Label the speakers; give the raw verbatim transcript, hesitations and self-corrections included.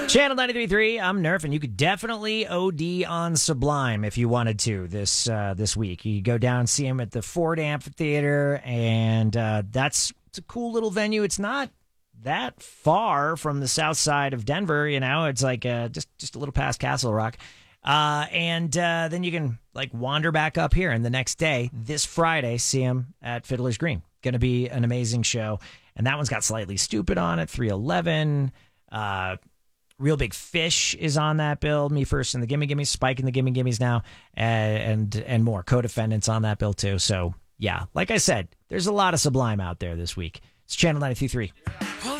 Speaker 1: Channel ninety-three point three, I'm Nerf, and you could definitely O D on Sublime if you wanted to this uh, this week. You could go down and see him at the Ford Amphitheater, and uh, that's it's a cool little venue. It's not that far from the south side of Denver, you know. It's like uh, just, just a little past Castle Rock. Uh, and uh, then you can like wander back up here, and the next day, this Friday, see him at Fiddler's Green. Going to be an amazing show. And that one's got Slightly Stupid on it, three eleven. Uh, Real Big Fish is on that bill. Me First and the Gimme Gimme, Spike and the Gimme Gimmes now, and, and and more. Co-Defendants on that bill too. So yeah, like I said, there's a lot of Sublime out there this week. It's Channel ninety-two point three.